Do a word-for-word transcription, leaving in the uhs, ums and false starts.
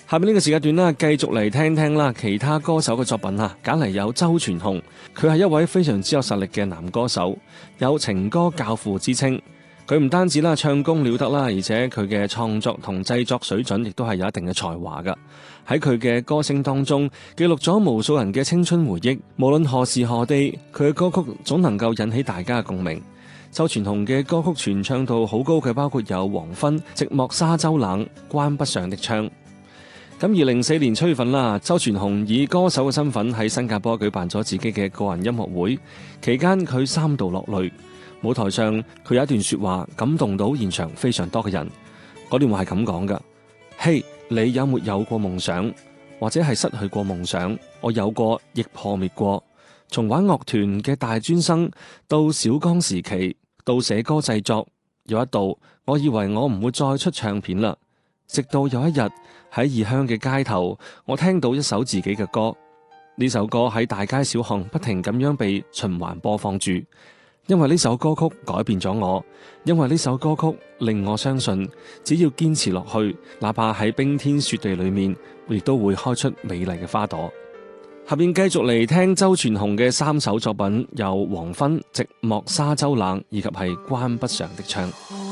下面呢個時間段啦，繼續嚟聽聽啦其他歌手嘅作品啊，揀嚟有周傳雄，佢係一位非常之有實力嘅男歌手，有情歌教父之稱。佢唔單止啦唱功了得啦，而且佢嘅創作同製作水準亦都係有一定嘅才華噶。喺佢嘅歌聲當中，記錄咗無數人嘅青春回憶。無論何時何地，佢嘅歌曲總能夠引起大家嘅共鳴。周傳雄嘅歌曲傳唱度好高嘅，包括有《黃昏》、《寂寞沙洲冷》、《關不上的窗》。咁二零零四年七月份啦，周傳雄以歌手嘅身份喺新加坡舉辦咗自己嘅個人音樂會，期間佢三度落淚。舞台上佢有一段說話感動到現場非常多嘅人。嗰段話係咁講噶：嘿，你有沒有過夢想，或者係失去過夢想？我有過，亦破滅過。從玩樂團嘅大專生到小剛時期，到寫歌製作，有一度我以為我唔會再出唱片啦。直到有一日喺異鄉嘅街頭，我聽到一首自己嘅歌。呢首歌喺大街小巷不停咁樣被循環播放住，因為呢首歌曲改變咗我，因為呢首歌曲令我相信，只要堅持落去，哪怕喺冰天雪地裏面，亦都會開出美麗嘅花朵。下邊繼續嚟聽周傳雄嘅三首作品，有《黃昏》、《寂寞沙洲冷》以及係《關不上的窗》。